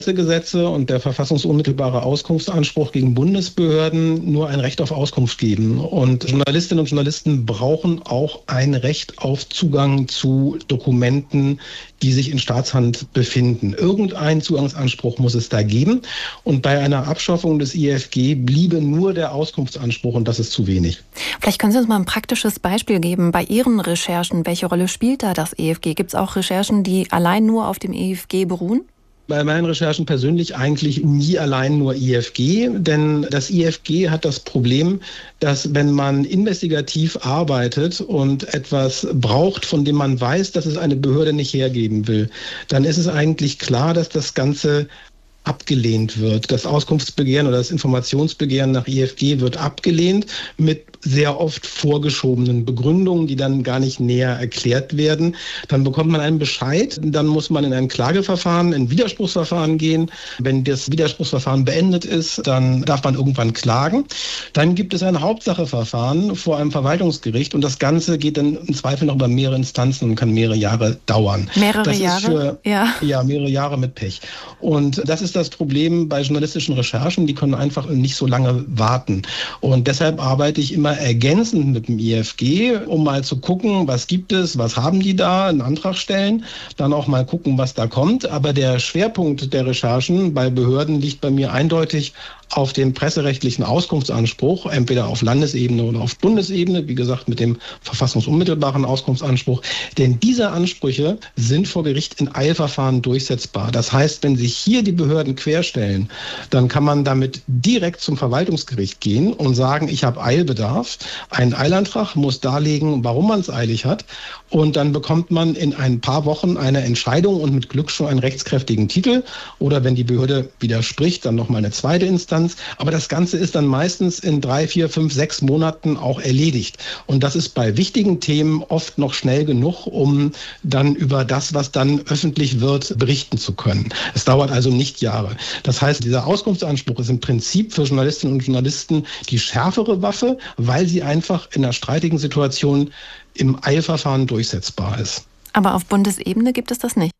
Gesetze und der verfassungsunmittelbare Auskunftsanspruch gegen Bundesbehörden nur ein Recht auf Auskunft geben. Und Journalistinnen und Journalisten brauchen auch ein Recht auf Zugang zu Dokumenten, die sich in Staatshand befinden. Irgendeinen Zugangsanspruch muss es da geben. Und bei einer Abschaffung des IFG bliebe nur der Auskunftsanspruch und das ist zu wenig. Vielleicht können Sie uns mal ein praktisches Beispiel geben. Bei Ihren Recherchen, welche Rolle spielt da das IFG? Gibt es auch Recherchen, die allein nur auf dem IFG beruhen? Bei meinen Recherchen persönlich eigentlich nie allein nur IFG, denn das IFG hat das Problem, dass wenn man investigativ arbeitet und etwas braucht, von dem man weiß, dass es eine Behörde nicht hergeben will, dann ist es eigentlich klar, dass das Ganze abgelehnt wird. Das Auskunftsbegehren oder das Informationsbegehren nach IFG wird abgelehnt mit sehr oft vorgeschobenen Begründungen, die dann gar nicht näher erklärt werden. Dann bekommt man einen Bescheid, dann muss man in ein Klageverfahren, ein Widerspruchsverfahren gehen. Wenn das Widerspruchsverfahren beendet ist, dann darf man irgendwann klagen. Dann gibt es ein Hauptsacheverfahren vor einem Verwaltungsgericht und das Ganze geht dann im Zweifel noch über mehrere Instanzen und kann mehrere Jahre dauern. Mehrere Jahre? Ja, mehrere Jahre mit Pech. Und das ist das Problem bei journalistischen Recherchen, die können einfach nicht so lange warten. Und deshalb arbeite ich immer ergänzend mit dem IFG, um mal zu gucken, was gibt es, was haben die da, einen Antrag stellen, dann auch mal gucken, was da kommt. Aber der Schwerpunkt der Recherchen bei Behörden liegt bei mir eindeutig auf dem presserechtlichen Auskunftsanspruch, entweder auf Landesebene oder auf Bundesebene, wie gesagt mit dem verfassungsunmittelbaren Auskunftsanspruch. Denn diese Ansprüche sind vor Gericht in Eilverfahren durchsetzbar. Das heißt, wenn sich hier die Behörden querstellen, dann kann man damit direkt zum Verwaltungsgericht gehen und sagen, ich habe Eilbedarf. Ein Eilantrag muss darlegen, warum man es eilig hat. Und dann bekommt man in ein paar Wochen eine Entscheidung und mit Glück schon einen rechtskräftigen Titel. Oder wenn die Behörde widerspricht, dann nochmal eine zweite Instanz. Aber das Ganze ist dann meistens in 3, 4, 5, 6 Monaten auch erledigt. Und das ist bei wichtigen Themen oft noch schnell genug, um dann über das, was dann öffentlich wird, berichten zu können. Es dauert also nicht Jahre. Das heißt, dieser Auskunftsanspruch ist im Prinzip für Journalistinnen und Journalisten die schärfere Waffe, weil sie einfach in einer streitigen Situation im Eilverfahren durchsetzbar ist. Aber auf Bundesebene gibt es das nicht?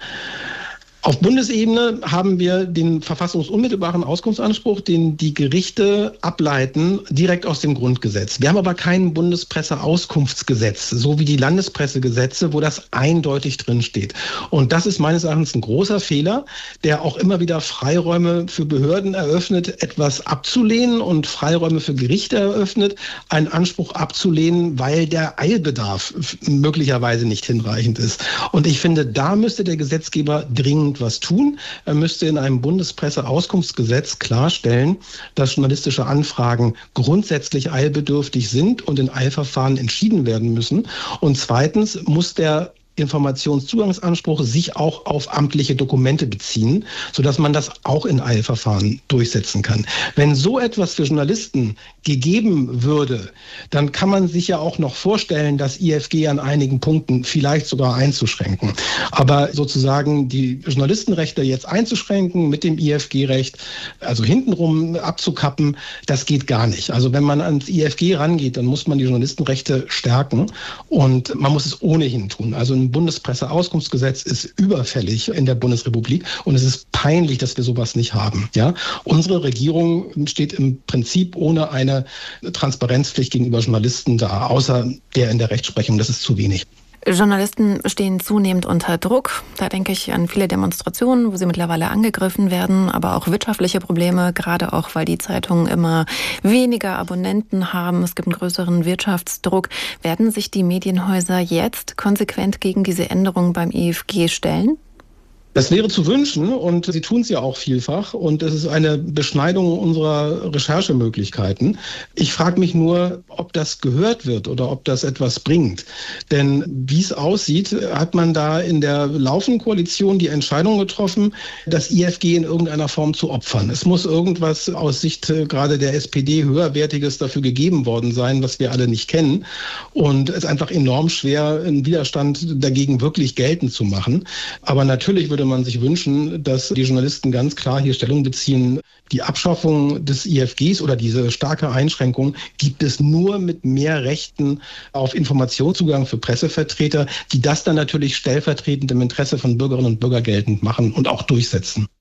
Auf Bundesebene haben wir den verfassungsunmittelbaren Auskunftsanspruch, den die Gerichte ableiten, direkt aus dem Grundgesetz. Wir haben aber kein Bundespresseauskunftsgesetz, so wie die Landespressegesetze, wo das eindeutig drinsteht. Und das ist meines Erachtens ein großer Fehler, der auch immer wieder Freiräume für Behörden eröffnet, etwas abzulehnen und Freiräume für Gerichte eröffnet, einen Anspruch abzulehnen, weil der Eilbedarf möglicherweise nicht hinreichend ist. Und ich finde, da müsste der Gesetzgeber dringend was tun. Er müsste in einem Bundespresseauskunftsgesetz klarstellen, dass journalistische Anfragen grundsätzlich eilbedürftig sind und in Eilverfahren entschieden werden müssen. Und zweitens muss der Informationszugangsanspruch sich auch auf amtliche Dokumente beziehen, sodass man das auch in Eilverfahren durchsetzen kann. Wenn so etwas für Journalisten gegeben würde, dann kann man sich ja auch noch vorstellen, das IFG an einigen Punkten vielleicht sogar einzuschränken. Aber sozusagen die Journalistenrechte jetzt einzuschränken mit dem IFG-Recht, also hintenrum abzukappen, das geht gar nicht. Also wenn man ans IFG rangeht, dann muss man die Journalistenrechte stärken und man muss es ohnehin tun. Also ein Bundespresseauskunftsgesetz ist überfällig in der Bundesrepublik und es ist peinlich, dass wir sowas nicht haben. Ja? Unsere Regierung steht im Prinzip ohne eine Transparenzpflicht gegenüber Journalisten da, außer der in der Rechtsprechung. Das ist zu wenig. Journalisten stehen zunehmend unter Druck. Da denke ich an viele Demonstrationen, wo sie mittlerweile angegriffen werden, aber auch wirtschaftliche Probleme, gerade auch, weil die Zeitungen immer weniger Abonnenten haben. Es gibt einen größeren Wirtschaftsdruck. Werden sich die Medienhäuser jetzt konsequent gegen diese Änderungen beim IFG stellen? Das wäre zu wünschen und sie tun es ja auch vielfach und es ist eine Beschneidung unserer Recherchemöglichkeiten. Ich frage mich nur, ob das gehört wird oder ob das etwas bringt. Denn wie es aussieht, hat man da in der laufenden Koalition die Entscheidung getroffen, das IFG in irgendeiner Form zu opfern. Es muss irgendwas aus Sicht gerade der SPD höherwertiges dafür gegeben worden sein, was wir alle nicht kennen. Und es ist einfach enorm schwer, einen Widerstand dagegen wirklich geltend zu machen. Aber natürlich würde man sich wünschen, dass die Journalisten ganz klar hier Stellung beziehen. Die Abschaffung des IFGs oder diese starke Einschränkung gibt es nur mit mehr Rechten auf Informationszugang für Pressevertreter, die das dann natürlich stellvertretend im Interesse von Bürgerinnen und Bürgern geltend machen und auch durchsetzen.